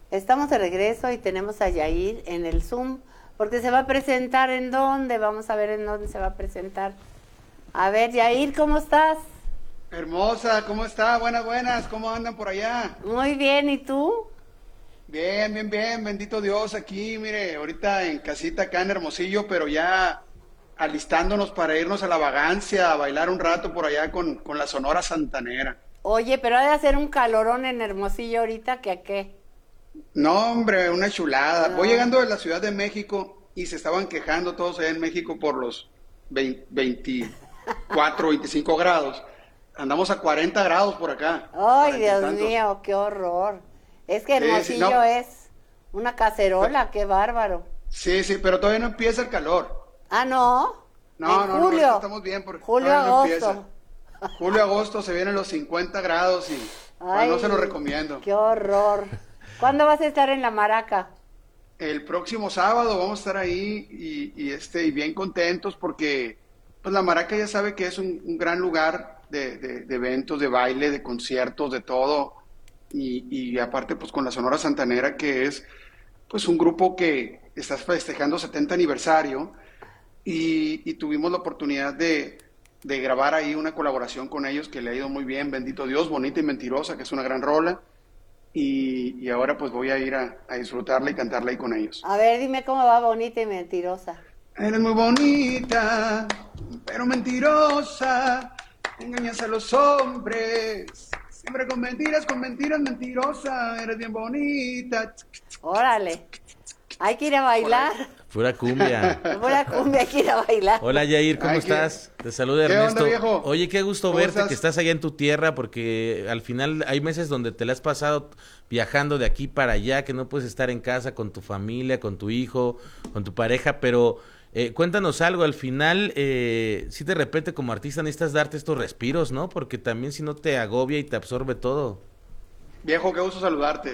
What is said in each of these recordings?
Estamos de regreso y tenemos a Yair en el Zoom, porque se va a presentar en dónde, vamos a ver en dónde se va a presentar. A ver, Yair, ¿cómo estás? Hermosa, ¿cómo está? Buenas, buenas, ¿cómo andan por allá? Muy bien, ¿y tú? Bien, bien, bien, bendito Dios, aquí, mire, ahorita en casita acá en Hermosillo, pero ya alistándonos para irnos a la vagancia, a bailar un rato por allá con la Sonora Santanera. Oye, pero ha de hacer un calorón en Hermosillo ahorita, ¿que a qué? No, hombre, una chulada. Voy No. llegando de la Ciudad de México y se estaban quejando todos allá en México por los 24, 25 grados. Andamos a 40 grados por acá, Ay, 40 y Dios tantos. mío, qué horror. Es que Sí, sí, no, Hermosillo es una cacerola, qué bárbaro. sí, sí, pero todavía no empieza el calor. Ah, ¿no? En No, no, no, ahorita julio, estamos bien porque julio, todavía no empieza. agosto. Julio, agosto se vienen los 50 grados y pues, no se lo Ay, recomiendo. qué horror. ¿Cuándo vas a estar en la Maraca? El próximo sábado vamos a estar ahí y bien contentos porque pues la Maraca ya sabe que es un gran lugar de eventos, de baile, de conciertos, de todo. Y aparte pues con la Sonora Santanera que es pues un grupo que está festejando 70 aniversario y tuvimos la oportunidad de grabar ahí una colaboración con ellos que le ha ido muy bien, bendito Dios, Bonita y Mentirosa, que es una gran rola. Y ahora pues voy a ir a disfrutarla y cantarla ahí con ellos. A ver, dime cómo va bonita y mentirosa. Eres muy bonita, pero mentirosa, engañas a los hombres, siempre con mentiras, mentirosa, eres bien bonita. Órale, hay que ir a Por ahí. bailar. Pura cumbia. Pura cumbia, hay que ir a bailar. Hola Yair, ¿cómo Ay, estás? Te saluda ¿qué onda, Ernesto. viejo? Oye, qué gusto ¿Cómo verte, estás? que estás allá en tu tierra, porque al final hay meses donde te la has pasado viajando de aquí para allá, que no puedes estar en casa con tu familia, con tu hijo, con tu pareja, pero cuéntanos algo, al final, sí de repente como artista necesitas darte estos respiros, ¿no? Porque también si no te agobia y te absorbe todo. Viejo, qué gusto saludarte.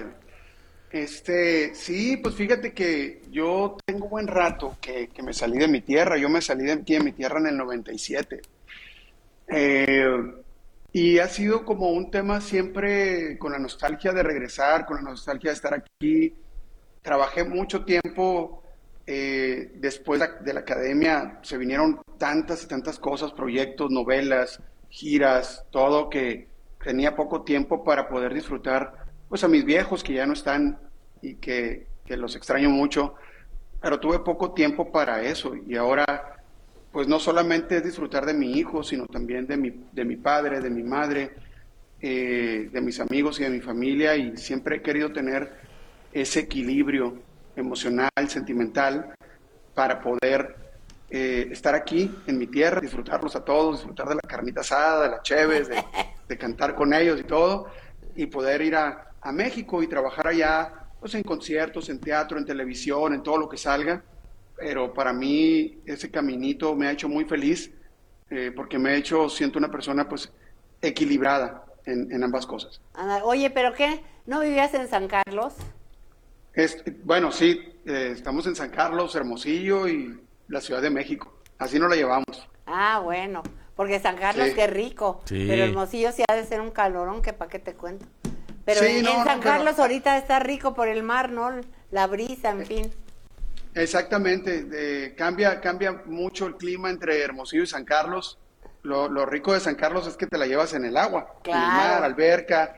Sí, pues fíjate que yo tengo buen rato que me salí de mi tierra. Yo me salí de aquí de mi tierra en el 97. Eh, y ha sido como un tema siempre con la nostalgia de regresar, con la nostalgia de estar aquí. Trabajé mucho tiempo después de la academia, se vinieron tantas y tantas cosas, proyectos, novelas, giras, todo que tenía poco tiempo para poder disfrutar pues a mis viejos que ya no están y que los extraño mucho, pero tuve poco tiempo para eso y ahora pues no solamente es disfrutar de mi hijo, sino también de mi padre, de mi madre, de mis amigos y de mi familia y siempre he querido tener ese equilibrio emocional, sentimental, para poder estar aquí en mi tierra, disfrutarlos a todos, disfrutar de la carnita asada, de las cheves, de cantar con ellos y todo, y poder ir a México y trabajar allá, pues en conciertos, en teatro, en televisión, en todo lo que salga. Pero para mí ese caminito me ha hecho muy feliz porque me ha hecho, siento una persona pues equilibrada en ambas cosas. Ana, oye, ¿pero qué? ¿No vivías en San Carlos? Bueno, sí, estamos en San Carlos, Hermosillo y la Ciudad de México. Así nos la llevamos. Ah, bueno, porque San Carlos, Sí, qué rico. Sí. Pero Hermosillo sí ha de ser un calorón, que pa' qué te cuento. Pero sí, en no, San no, pero Carlos ahorita está rico por el mar, ¿no? La brisa, en fin. exactamente. Cambia mucho el clima entre Hermosillo y San Carlos. Lo rico de San Carlos es que te la llevas en el agua, en el mar, Claro. alberca,